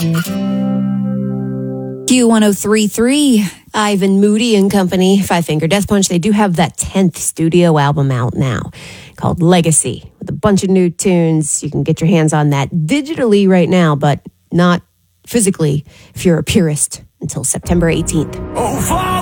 Q1033, Ivan Moody and Company, Five Finger Death Punch. They do have that 10th studio album out now called Legacy with a bunch of new tunes. You can get your hands on that digitally right now, but not physically if you're a purist until September 18th. Oh, Father!